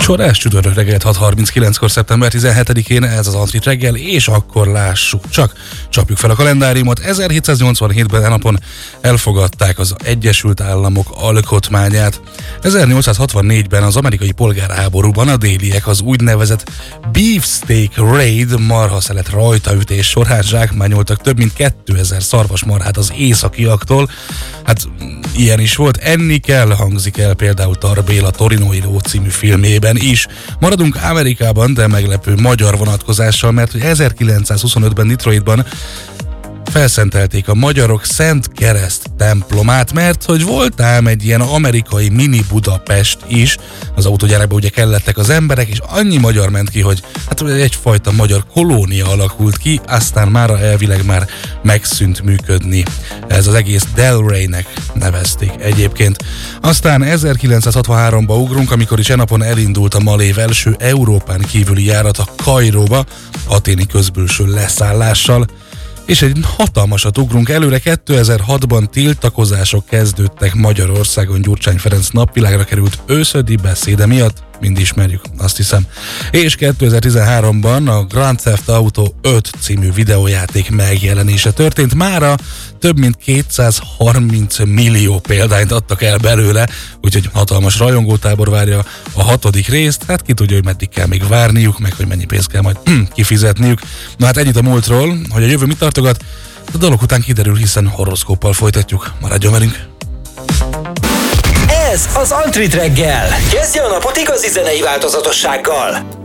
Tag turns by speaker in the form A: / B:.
A: Csodás csütörtök reggelt 6:39-kor szeptember 17-én, ez az Antrit reggel, és akkor lássuk csak, csapjuk fel a kalendáriumot. 1787-ben napon elfogadták az Egyesült Államok alkotmányát. 1864-ben az amerikai polgárháborúban a déliek az úgynevezett Beefsteak Raid marhaszelet rajtaütés során zsákmányoltak több mint 2000 szarvasmarhát az északiaktól. Hát ilyen is volt, enni kell, hangzik el például Tar Béla Torinói Ló című filmében is. Maradunk Amerikában, de meglepő magyar vonatkozással, mert hogy 1925-ben Detroitban felszentelték a magyarok Szent Kereszt templomát, mert hogy volt ám egy ilyen amerikai mini Budapest is, az autógyárakban ugye kellettek az emberek, és annyi magyar ment ki, hogy hát egyfajta magyar kolónia alakult ki, aztán mára elvileg már megszűnt működni. Ez az egész Delray-nek nevezték egyébként. Aztán 1963-ba ugrunk, amikor is enapon elindult a Malév első Európán kívüli járata Kairóba, athéni közbülső leszállással. És egy hatalmasat ugrunk előre, 2006-ban tiltakozások kezdődtek Magyarországon Gyurcsány Ferenc napvilágra került őszödi beszéde miatt, mind ismerjük, azt hiszem. És 2013-ban a Grand Theft Auto 5 című videójáték megjelenése történt. Mára több mint 230 millió példányt adtak el belőle, úgyhogy hatalmas rajongótábor várja a 6. részt. Hát ki tudja, hogy meddig kell még várniuk, meg hogy mennyi pénzt kell majd kifizetniük. Na hát ennyit a múltról, hogy a jövő mit tartogat, a dolog után kiderül, hiszen horoszkóppal folytatjuk. Maradjon velünk!
B: Ez az Antrit reggel. Kezdje a napot igazi zenei változatossággal.